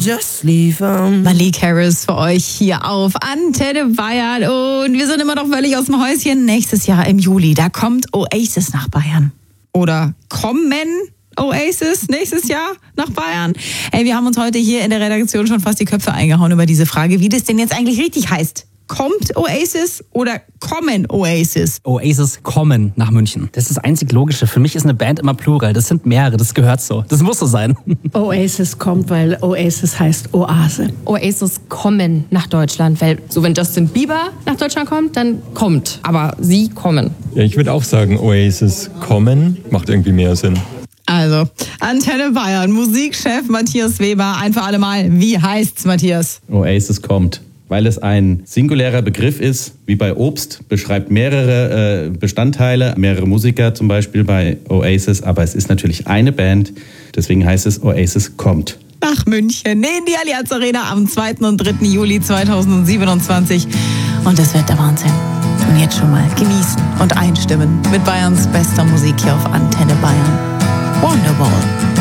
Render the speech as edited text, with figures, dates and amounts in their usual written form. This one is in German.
Just leave 'em. Malik Harris für euch hier auf Antenne Bayern. Und wir sind immer noch völlig aus dem Häuschen. Nächstes Jahr im Juli, da kommt Oasis nach Bayern. Oder kommen Oasis nächstes Jahr nach Bayern? Ey, wir haben uns heute hier in der Redaktion schon fast die Köpfe eingehauen über diese Frage, wie das denn jetzt eigentlich richtig heißt. Kommt Oasis oder kommen Oasis? Oasis kommen nach München. Das ist das einzig Logische. Für mich ist eine Band immer Plural. Das sind mehrere, das gehört so. Das muss so sein. Oasis kommt, weil Oasis heißt Oase. Oasis kommen nach Deutschland, weil so wenn Justin Bieber nach Deutschland kommt, dann kommt. Aber sie kommen. Ja, ich würde auch sagen, Oasis kommen macht irgendwie mehr Sinn. Also, Antenne Bayern, Musikchef Matthias Weber, ein für alle Mal. Wie heißt's, Matthias? Oasis kommt. Weil es ein singulärer Begriff ist, wie bei Obst, beschreibt mehrere Bestandteile, mehrere Musiker zum Beispiel bei Oasis, aber es ist natürlich eine Band, deswegen heißt es Oasis kommt. Nach München, in die Allianz Arena am 2. und 3. Juli 2027 und das wird der Wahnsinn. Und jetzt schon mal genießen und einstimmen mit Bayerns bester Musik hier auf Antenne Bayern. Wonderwall.